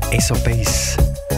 Ace of Base,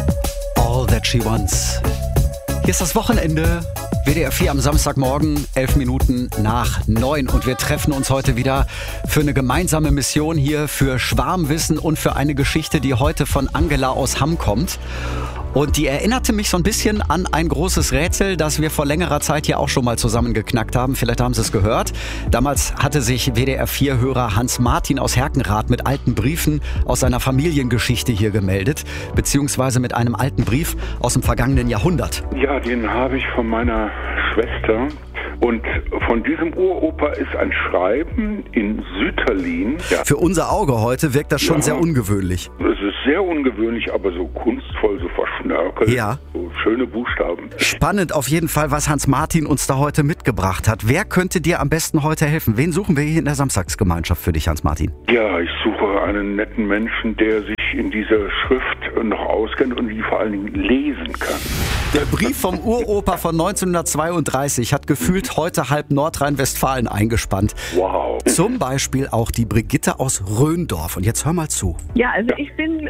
All That She Wants. Hier ist das Wochenende, WDR 4 am Samstagmorgen, 11 Minuten nach 9. Und wir treffen uns heute wieder für eine gemeinsame Mission hier, für Schwarmwissen und für eine Geschichte, die heute von Angela aus Hamm kommt. Und die erinnerte mich so ein bisschen an ein großes Rätsel, das wir vor längerer Zeit hier auch schon mal zusammengeknackt haben. Vielleicht haben Sie es gehört. Damals hatte sich WDR 4-Hörer Hans Martin aus Herkenrath mit alten Briefen aus seiner Familiengeschichte hier gemeldet, beziehungsweise mit einem alten Brief aus dem vergangenen Jahrhundert. Ja, den habe ich von meiner Schwester. Und von diesem Uropa ist ein Schreiben in Sütterlin. Ja. Für unser Auge heute wirkt das schon sehr ungewöhnlich. Es ist sehr ungewöhnlich, aber so kunstvoll, so verschnörkelt. Ja. So schöne Buchstaben. Spannend auf jeden Fall, was Hans Martin uns da heute mitgebracht hat. Wer könnte dir am besten heute helfen? Wen suchen wir hier in der Samstagsgemeinschaft für dich, Hans Martin? Ja, ich suche einen netten Menschen, der sich in dieser Schrift noch auskennt und die vor allen Dingen lesen kann. Der Brief vom Uropa von 1932 hat gefühlt heute halb Nordrhein-Westfalen eingespannt. Wow. Zum Beispiel auch die Brigitte aus Röndorf. Und jetzt hör mal zu. Ja, also ich bin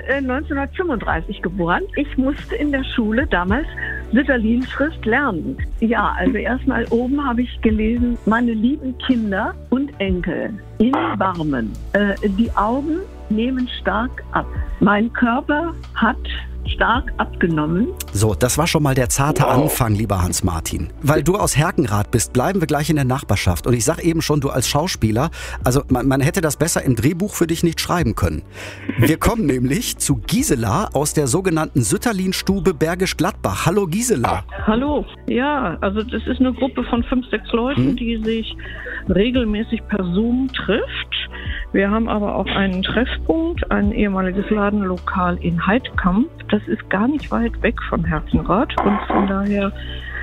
1935 geboren. Ich musste in der Schule damals Sütterlin-Schrift lernen. Ja, also erstmal oben habe ich gelesen, meine lieben Kinder und Enkel in Barmen. Die Augen nehmen stark ab. Mein Körper hat stark abgenommen. So, das war schon mal der zarte Anfang, lieber Hans Martin. Weil du aus Herkenrath bist, bleiben wir gleich in der Nachbarschaft. Und ich sag eben schon, du als Schauspieler, also man hätte das besser im Drehbuch für dich nicht schreiben können. Wir kommen nämlich zu Gisela aus der sogenannten Sütterlin-Stube Bergisch Gladbach. Hallo Gisela. Hallo. Ja, also das ist eine Gruppe von 5, 6 Leuten, die sich regelmäßig per Zoom trifft. Wir haben aber auch einen Treffpunkt, ein ehemaliges Ladenlokal in Heidkamp. Das ist gar nicht weit weg von Herkenrath und von daher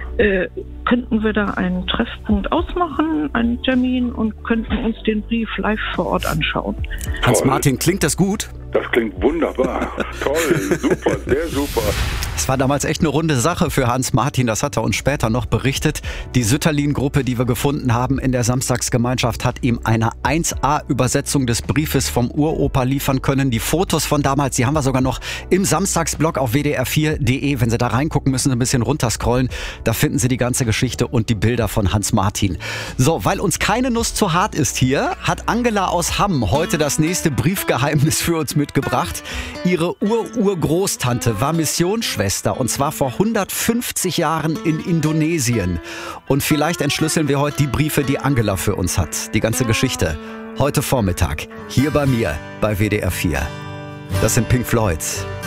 könnten wir da einen Treffpunkt ausmachen, einen Termin und könnten uns den Brief live vor Ort anschauen. Hans Martin, klingt das gut? Das klingt wunderbar. Toll, super, sehr super. Es war damals echt eine runde Sache für Hans Martin, das hat er uns später noch berichtet. Die Sütterlin-Gruppe, die wir gefunden haben in der Samstagsgemeinschaft, hat ihm eine 1A-Übersetzung des Briefes vom Uropa liefern können. Die Fotos von damals, die haben wir sogar noch im Samstagsblog auf wdr4.de. Wenn Sie da reingucken, müssen Sie ein bisschen runterscrollen. Da finden Sie die ganze Geschichte und die Bilder von Hans Martin. So, weil uns keine Nuss zu hart ist hier, hat Angela aus Hamm heute das nächste Briefgeheimnis für uns mitgebracht. Ihre Urgroßtante war Missionsschwester und zwar vor 150 Jahren in Indonesien. Und vielleicht entschlüsseln wir heute die Briefe, die Angela für uns hat. Die ganze Geschichte. Heute Vormittag. Hier bei mir bei WDR 4. Das sind Pink Floyd.